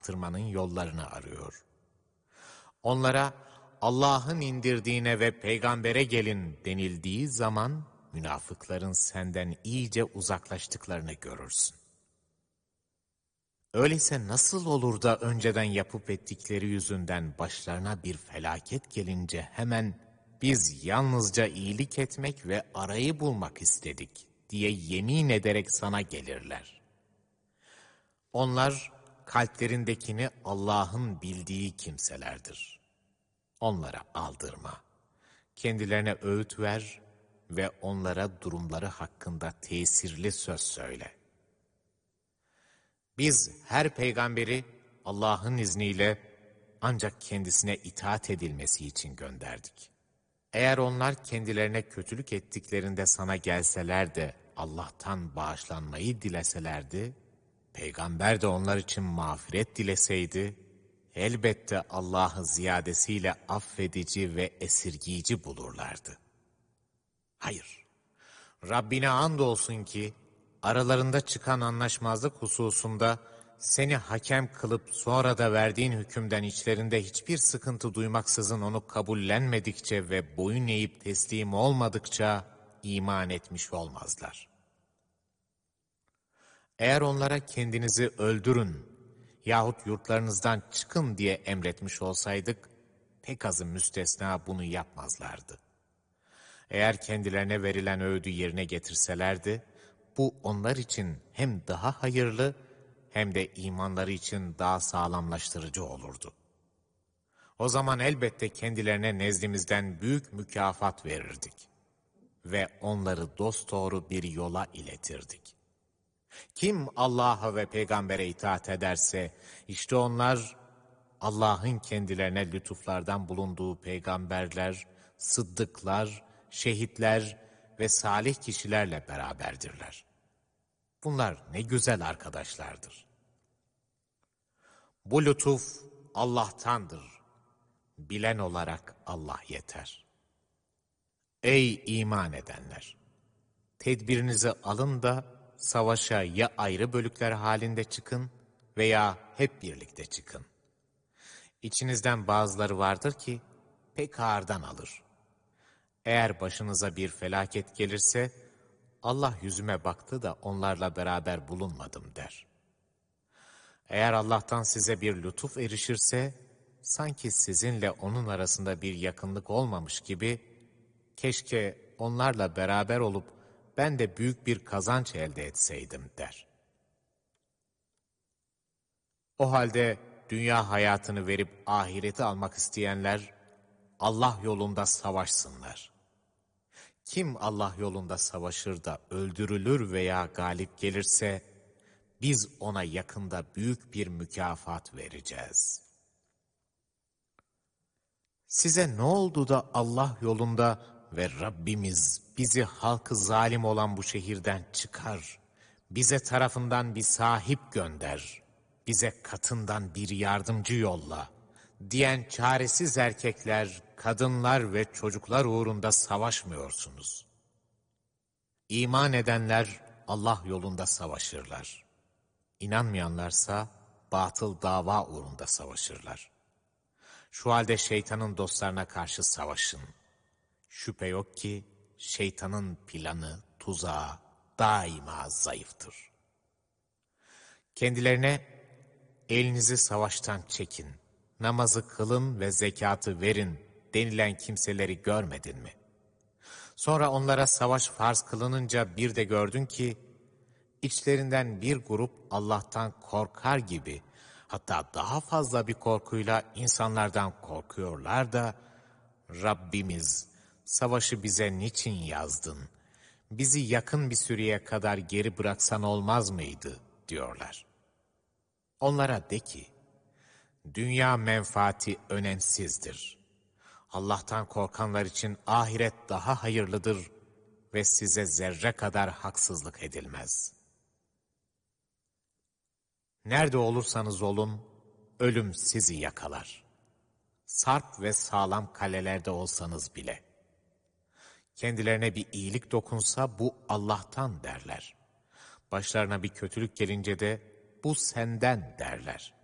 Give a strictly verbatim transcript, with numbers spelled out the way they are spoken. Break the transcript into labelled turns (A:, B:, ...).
A: tırmanın yollarını arıyor. Onlara Allah'ın indirdiğine ve peygambere gelin denildiği zaman münafıkların senden iyice uzaklaştıklarını görürsün. Öyleyse nasıl olur da önceden yapıp ettikleri yüzünden başlarına bir felaket gelince hemen biz yalnızca iyilik etmek ve arayı bulmak istedik diye yemin ederek sana gelirler. Onlar kalplerindekini Allah'ın bildiği kimselerdir. Onlara aldırma. Kendilerine öğüt ver ve onlara durumları hakkında tesirli söz söyle. Biz her peygamberi Allah'ın izniyle ancak kendisine itaat edilmesi için gönderdik. Eğer onlar kendilerine kötülük ettiklerinde sana gelseler de Allah'tan bağışlanmayı dileselerdi, peygamber de onlar için mağfiret dileseydi, elbette Allah'ı ziyadesiyle affedici ve esirgiyici bulurlardı. Hayır, Rabbine andolsun ki, aralarında çıkan anlaşmazlık hususunda seni hakem kılıp sonra da verdiğin hükümden içlerinde hiçbir sıkıntı duymaksızın onu kabullenmedikçe ve boyun eğip teslim olmadıkça iman etmiş olmazlar. Eğer onlara kendinizi öldürün yahut yurtlarınızdan çıkın diye emretmiş olsaydık, pek azı müstesna bunu yapmazlardı. Eğer kendilerine verilen öğüdü yerine getirselerdi, bu onlar için hem daha hayırlı hem de imanları için daha sağlamlaştırıcı olurdu. O zaman elbette kendilerine nezdimizden büyük mükafat verirdik ve onları dosdoğru bir yola iletirdik. Kim Allah'a ve peygambere itaat ederse, işte onlar Allah'ın kendilerine lütuflardan bulunduğu peygamberler, sıddıklar, şehitler ve salih kişilerle beraberdirler. Bunlar ne güzel arkadaşlardır. Bu lütuf Allah'tandır. Bilen olarak Allah yeter. Ey iman edenler! Tedbirinizi alın da savaşa ya ayrı bölükler halinde çıkın veya hep birlikte çıkın. İçinizden bazıları vardır ki pek ağırdan alır. Eğer başınıza bir felaket gelirse, Allah yüzüme baktı da onlarla beraber bulunmadım der. Eğer Allah'tan size bir lütuf erişirse, sanki sizinle onun arasında bir yakınlık olmamış gibi, keşke onlarla beraber olup ben de büyük bir kazanç elde etseydim der. O halde dünya hayatını verip ahireti almak isteyenler, Allah yolunda savaşsınlar. Kim Allah yolunda savaşır da öldürülür veya galip gelirse, biz ona yakında büyük bir mükafat vereceğiz. Size ne oldu da Allah yolunda ve Rabbimiz bizi halkı zalim olan bu şehirden çıkar, bize tarafından bir sahip gönder, bize katından bir yardımcı yolla diyen çaresiz erkekler, kadınlar ve çocuklar uğrunda savaşmıyorsunuz. İman edenler Allah yolunda savaşırlar. İnanmayanlarsa batıl dava uğrunda savaşırlar. Şu halde şeytanın dostlarına karşı savaşın. Şüphe yok ki şeytanın planı, tuzağı daima zayıftır. Kendilerine elinizi savaştan çekin, namazı kılın ve zekatı verin denilen kimseleri görmedin mi? Sonra onlara savaş farz kılınınca bir de gördün ki, İçlerinden bir grup Allah'tan korkar gibi, hatta daha fazla bir korkuyla insanlardan korkuyorlar da, Rabbimiz, savaşı bize niçin yazdın? Bizi yakın bir süreye kadar geri bıraksan olmaz mıydı? Diyorlar. Onlara de ki, dünya menfaati önemsizdir. Allah'tan korkanlar için ahiret daha hayırlıdır ve size zerre kadar haksızlık edilmez. Nerede olursanız olun, ölüm sizi yakalar. Sarp ve sağlam kalelerde olsanız bile. Kendilerine bir iyilik dokunsa bu Allah'tan derler. Başlarına bir kötülük gelince de bu senden derler.